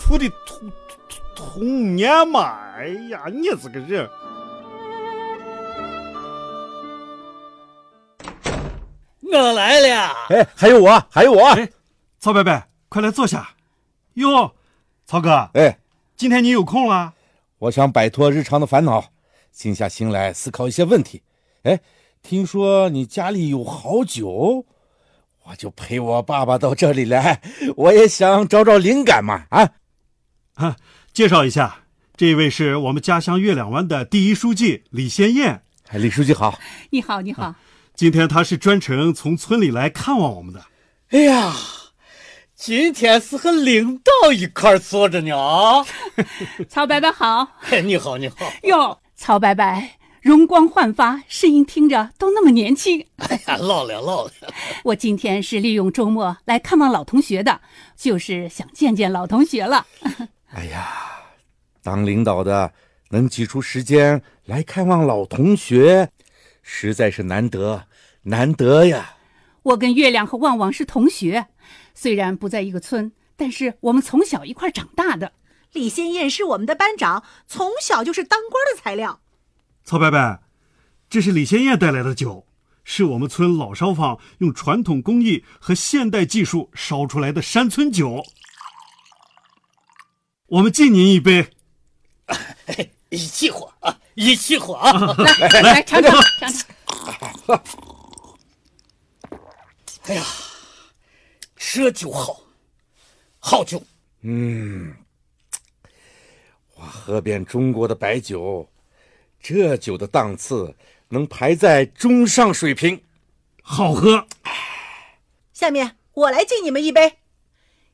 处的童年嘛。哎呀，你这个人。 我来了。 哎，还有我。 哎，曹伯伯，快来坐下。哟，曹哥， 哎， 今天你有空了？ 我想摆脱日常的烦恼，静下心来思考一些问题。哎，听说你家里有好酒，我就陪我爸爸到这里来，我也想找找灵感嘛。 介绍一下，这位是我们家乡月亮湾的第一书记李先燕。 李书记好。 你好，你好。 今天他是专程从村里来看望我们的。 哎呀，今天是和领导一块坐着呢啊！ 曹伯伯好。 你好，你好。 哟，曹伯伯容光焕发，声音听着都那么年轻。 哎呀，老了。 我今天是利用周末来看望老同学的，就是想见见老同学了。 哎呀，当领导的能挤出时间来看望老同学，实在是难得呀。 我跟月亮和旺旺是同学，虽然不在一个村，但是我们从小一块长大的。 李先燕是我们的班长，从小就是当官的材料。 曹伯伯，这是李先燕带来的酒，是我们村老烧坊用传统工艺和现代技术烧出来的山村酒。我们敬您一杯。 一起喝啊！ 来尝尝。 哎呀，这酒好酒。 我喝遍中国的白酒，这酒的档次能排在中上水平， 好喝。 下面我来敬你们一杯。